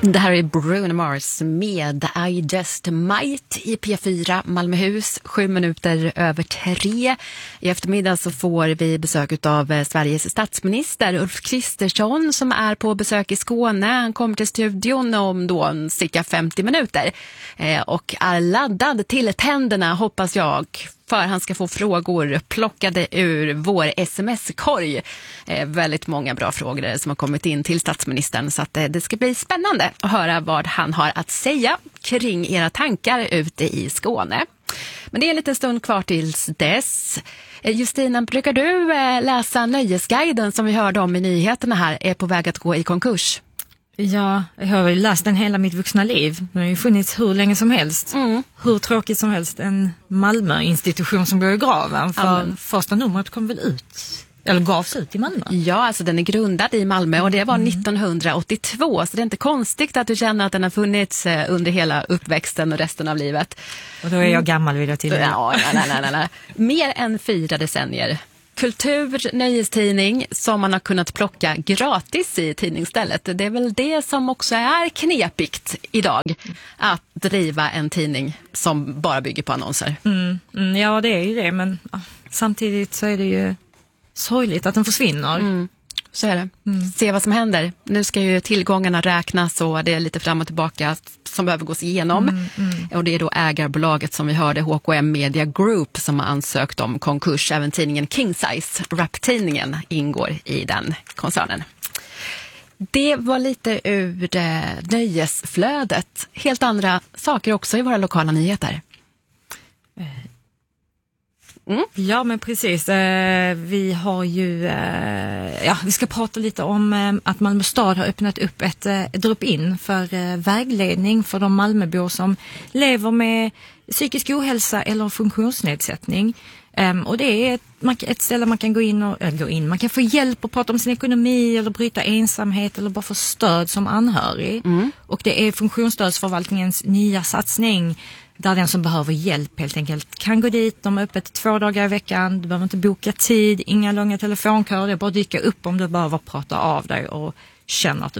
Det här är Bruno Mars med I Just Might i P4 Malmöhus, 3:07. I eftermiddag så får vi besök av Sveriges statsminister Ulf Kristersson som är på besök i Skåne. Han kommer till studion om då cirka 50 minuter och är laddad till tänderna, hoppas jag, för han ska få frågor plockade ur vår sms-korg. Väldigt många bra frågor som har kommit in till statsministern, så att det ska bli spännande att höra vad han har att säga kring era tankar ute i Skåne. Men det är en liten stund kvar tills dess. Justina, brukar du läsa Nöjesguiden som vi hörde om i nyheterna här är på väg att gå i konkurs? Ja, jag har ju läst den hela mitt vuxna liv. Den har ju funnits hur länge som helst. Hur tråkigt som helst. En Malmö-institution som går i graven. För första numret kom väl ut, eller gavs ut i Malmö? Ja, alltså den är grundad i Malmö och det var 1982. Så det är inte konstigt att du känner att den har funnits under hela uppväxten och resten av livet. Och då är jag gammal, vill jag tillägga. Ja, nej. Mer än 4 decennier. Kultur, nöjestidning som man har kunnat plocka gratis i tidningsstället. Det är väl det som också är knepigt idag, att driva en tidning som bara bygger på annonser. Ja, det är ju det, men samtidigt så är det ju sorgligt att den försvinner. Så är det. Se vad som händer. Nu ska ju tillgångarna räknas och det är lite fram och tillbaka som behöver gås igenom. Och det är då ägarbolaget som vi hörde, H&M Media Group, som har ansökt om konkurs. Även tidningen King Size, raptidningen, ingår i den koncernen. Det var lite ur nöjesflödet. Helt andra saker också i våra lokala nyheter. Ja, men precis. Vi har ju, vi ska prata lite om att Malmö stad har öppnat upp ett drop-in för vägledning för de Malmöbor som lever med psykisk ohälsa eller funktionsnedsättning. Och det är ett ställe man kan gå in, man kan få hjälp att prata om sin ekonomi eller bryta ensamhet eller bara få stöd som anhörig. Och det är funktionsstödsförvaltningens nya satsning där den som behöver hjälp helt enkelt kan gå dit. De är öppet 2 dagar i veckan, du behöver inte boka tid, inga långa telefonköer, det är bara att dyka upp om du behöver prata av dig och känner att du